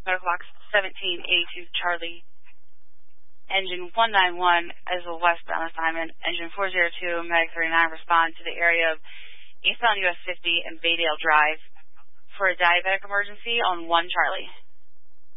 Medical Box 1782 Charlie. Engine 191 as a westbound assignment. Engine 402, Medic 39, respond to the area of eastbound US 50 and Baydale Drive for a diabetic emergency on 1 Charlie.